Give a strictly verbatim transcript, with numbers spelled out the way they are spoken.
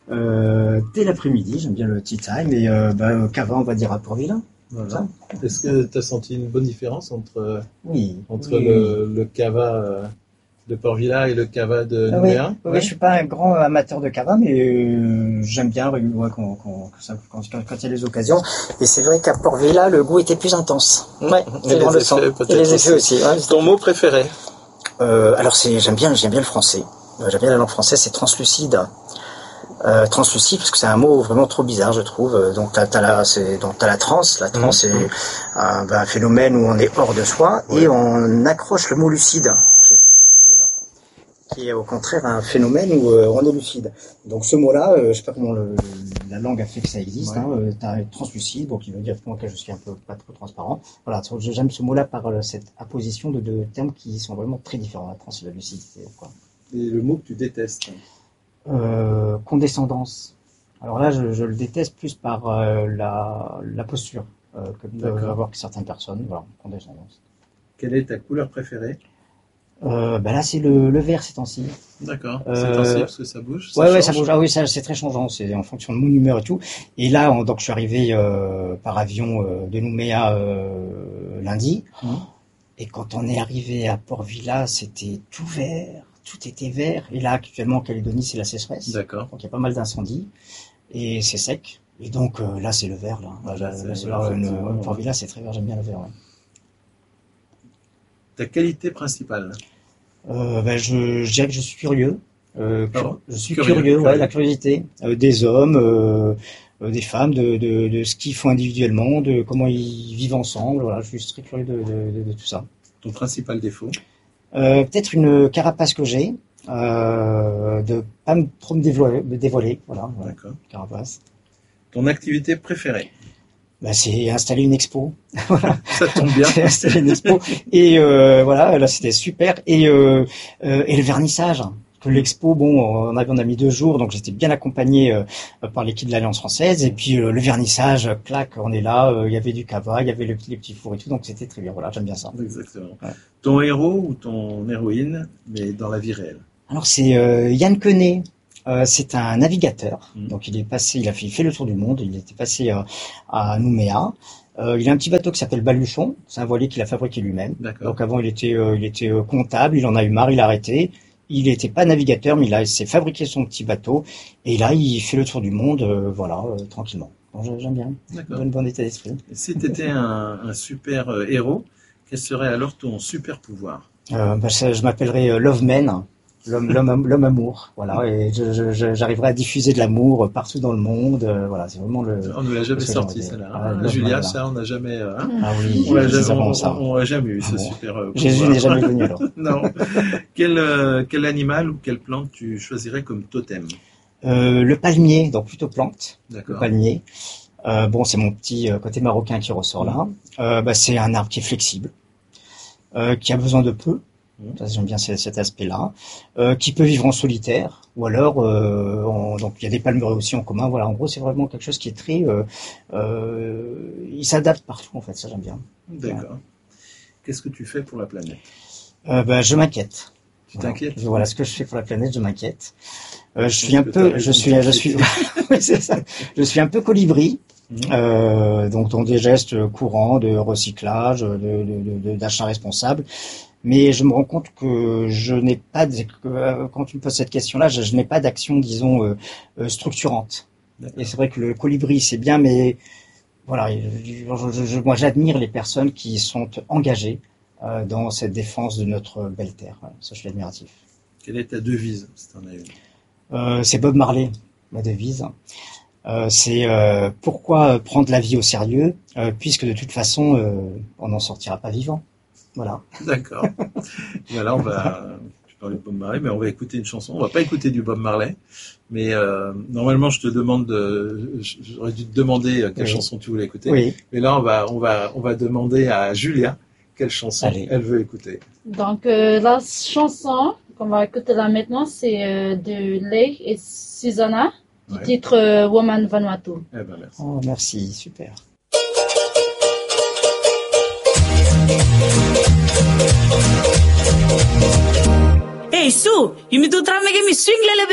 euh, dès l'après-midi. J'aime bien le tea time. Et euh, bah, Cava, on va dire à Port-Vila. Voilà. Est-ce que tu as senti une bonne différence entre, oui, entre oui, le, oui. le Cava euh, de Port-Vila et le Cava de Ah, Nouméa? oui, oui, ouais. Je suis pas un grand amateur de Cava, mais euh, j'aime bien ouais, quand, quand, quand, quand, quand il y a les occasions. Et c'est vrai qu'à Port-Vila, le goût était plus intense. Ouais, et, les le effets, et les effets aussi. aussi ouais, Ton mot préféré? euh, Alors c'est, j'aime bien, j'aime bien le français. J'aime bien la langue française, c'est translucide. Euh, translucide parce que c'est un mot vraiment trop bizarre, je trouve. Donc t'as, t'as la, c'est, donc t'as la transe. La transe mmh. est un, ben, un phénomène où on est hors de soi ouais. et on accroche le mot lucide, qui est au contraire un phénomène où euh, on est lucide. Donc ce mot-là, euh, je sais pas comment le, la langue a fait que ça existe. Ouais. Hein, euh, t'as translucide, bon, qui veut dire que je suis un peu pas trop transparent. Voilà, j'aime ce mot-là par euh, cette apposition de deux termes qui sont vraiment très différents, la trans et la lucidité. Quoi. Et le mot que tu détestes? Euh, condescendance. Alors là, je, je le déteste plus par euh, la, la posture euh, que peuvent avoir certaines personnes. Voilà, condescendance. Quelle est ta couleur préférée? euh, ben là, c'est le, le vert ces temps-ci. D'accord. Euh, ces temps-ci parce que ça bouge. Ça ouais, change. ouais, ça bouge. Ah oui, ça, c'est très changeant. C'est en fonction de mon humeur et tout. Et là, on, donc, je suis arrivé euh, par avion euh, de Nouméa euh, lundi. Mmh. Et quand on est arrivé à Port-Vila, c'était tout vert. Tout était vert. Et là, actuellement, en Calédonie, c'est la sécheresse. D'accord. Donc, il y a pas mal d'incendies. Et c'est sec. Et donc, euh, là, c'est le vert, là. Ah, là, là, là c'est là, euh, Port-Vila, c'est très vert. J'aime bien le vert, ouais. Ta qualité principale? euh, ben, je, je dirais que je suis curieux. Euh, Pardon, je suis curieux, curieux, curieux. Ouais, la curiosité. Euh, des hommes, euh, euh, des femmes, de, de, de ce qu'ils font individuellement, de comment ils vivent ensemble. Voilà, je suis très curieux de, de, de, de tout ça. Ton principal défaut? euh, Peut-être une carapace que j'ai. Euh, de pas me, trop me dévoiler, me dévoiler, voilà, voilà, d'accord. Carapace. Ton activité préférée? Bah, c'est installer une expo. Ça tombe bien. C'est installer une expo. Et euh, voilà, là c'était super. Et euh, euh, et le vernissage. Que l'expo, bon, on a, on a mis deux jours, donc j'étais bien accompagné euh, par l'équipe de l'Alliance française. Et puis euh, le vernissage, clac, on est là. Il euh, y avait du cava, il y avait le, les petits fours et tout, donc c'était très bien. Voilà, j'aime bien ça. Exactement. Ouais. Ton héros ou ton héroïne, mais dans la vie réelle? Alors c'est euh, Yann Quenet. Euh, c'est un navigateur. Mmh. Donc il est passé, il a fait, il fait le tour du monde. Il était passé euh, à Nouméa. Euh, il a un petit bateau qui s'appelle Baluchon. C'est un voilier qu'il a fabriqué lui-même. D'accord. Donc avant il était, euh, il était euh, comptable. Il en a eu marre, il a arrêté. Il n'était pas navigateur, mais il a s'est fabriqué son petit bateau. Et là, il fait le tour du monde, euh, voilà, euh, tranquillement. Donc, j'aime bien. D'accord. Bonne, bon état d'esprit. Et si tu étais un, un super euh, héros, quel serait alors ton super pouvoir? euh, bah, ça, Je m'appellerais euh, Love Man. L'homme, l'homme, l'homme amour, voilà, et je, je, j'arriverai à diffuser de l'amour partout dans le monde, euh, voilà, c'est vraiment le. On ne l'a jamais sorti, celle-là. Ah, hein. Julia, ça, on n'a jamais. Hein ah oui, on l'a jamais, on, on, on jamais eu ah, ce bon. super. Euh, Jésus n'est jamais venu alors. Non. Quel, euh, quel animal ou quelle plante tu choisirais comme totem? euh, Le palmier, donc plutôt plante. D'accord. Le palmier. Euh, bon, c'est mon petit côté marocain qui ressort là. Euh, bah, c'est un arbre qui est flexible, euh, qui a besoin de peu. Ça, j'aime bien cet aspect-là, euh, qui peut vivre en solitaire, ou alors, euh, en, donc il y a des palmeraies aussi en commun. Voilà, en gros, c'est vraiment quelque chose qui est très, euh, euh, il s'adapte partout en fait. Ça, j'aime bien. D'accord. Ouais. Qu'est-ce que tu fais pour la planète? euh, ben, je m'inquiète. Tu voilà. t'inquiètes? Voilà ce que je fais pour la planète, je m'inquiète. Euh, je suis un peu, je suis, je suis, c'est ça. Je suis un peu colibri. Mmh. Euh, donc dans des gestes courants de recyclage, de, de, de, d'achat responsable. Mais je me rends compte que je n'ai pas, de, quand tu me poses cette question-là, je, je n'ai pas d'action, disons, euh, euh, structurante. D'accord. Et c'est vrai que le colibri, c'est bien, mais voilà, je, je, je, moi j'admire les personnes qui sont engagées euh, dans cette défense de notre belle terre. Voilà, ça, je suis admiratif. Quelle est ta devise, si t'en as une? euh, C'est Bob Marley, ma devise. Euh, c'est euh, pourquoi prendre la vie au sérieux, euh, puisque de toute façon, euh, on n'en sortira pas vivant. Voilà. D'accord. Voilà, on va. Je parlais de Bob Marley, mais on va écouter une chanson. On va pas écouter du Bob Marley, mais euh, normalement, je te demande de. J'aurais dû te demander quelle oui. chanson tu voulais écouter. Oui. Mais là, on va, on va, on va demander à Julia quelle chanson Allez. elle veut écouter. Donc euh, la chanson qu'on va écouter là maintenant, c'est euh, de Lay et Susanna, du ouais. titre euh, Woman Vanuatu. Eh ben merci. Oh, merci, super. Hey Sue, you me do try making me swing, lele.